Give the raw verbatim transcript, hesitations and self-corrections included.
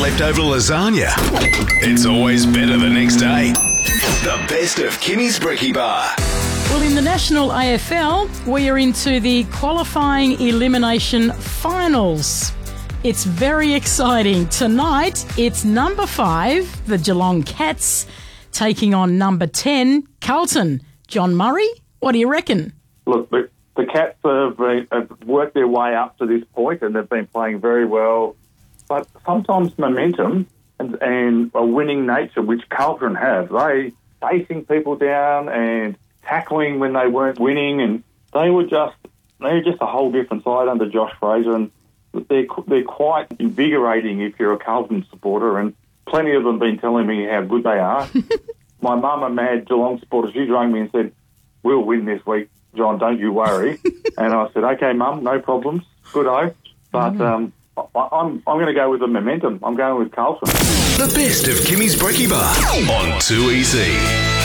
leftover lasagna. It's always better the next day. The best of Kimmy's Brekkie Bar. Well, in the National A F L, we are into the qualifying elimination finals. It's very exciting. Tonight, it's number five, the Geelong Cats, taking on number ten, Carlton. John Murray, what do you reckon? Look, the, the Cats have, uh, have worked their way up to this point and they've been playing very well. But sometimes momentum and, and a winning nature, which Carlton have, they chasing people down and tackling when they weren't winning, and they were just they were just a whole different side under Josh Fraser, and they're they're quite invigorating if you're a Carlton supporter, and plenty of them have been telling me how good they are. My mum, a mad Geelong supporter, she rang me and said, "We'll win this week, John, don't you worry." And I said, "Okay, Mum, no problems, good-o." But mm. um, I, I'm I'm going to go with the momentum. I'm going with Carlton. The best of Kimmy's Brekkie Bar on two E C.